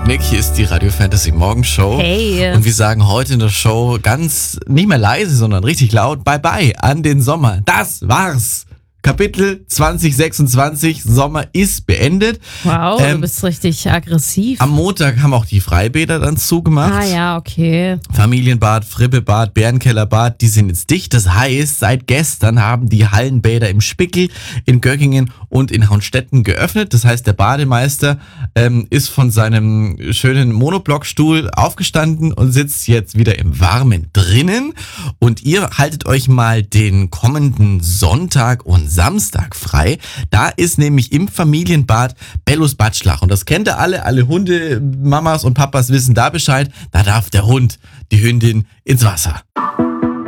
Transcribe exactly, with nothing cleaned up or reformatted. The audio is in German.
Sputnik, hier ist die Radio Fantasy Morgenshow. Hey. Und wir sagen heute in der Show ganz, nicht mehr leise, sondern richtig laut, bye bye an den Sommer. Das war's. Kapitel zwanzig sechsundzwanzig, Sommer ist beendet. Wow, Ähm, du bist richtig aggressiv. Am Montag haben auch die Freibäder dann zugemacht. Ah ja, okay. Familienbad, Frippebad, Bärenkellerbad, die sind jetzt dicht. Das heißt, seit gestern haben die Hallenbäder im Spickel, in Göckingen und in Haunstetten geöffnet. Das heißt, der Bademeister ähm, ist von seinem schönen Monoblockstuhl aufgestanden und sitzt jetzt wieder im Warmen drinnen. Und ihr haltet euch mal den kommenden Sonntag und Samstag frei. Da ist nämlich im Familienbad Bellus Batschlach. Und das kennt ihr alle. Alle Hunde, Mamas und Papas wissen da Bescheid. Da darf der Hund, die Hündin ins Wasser.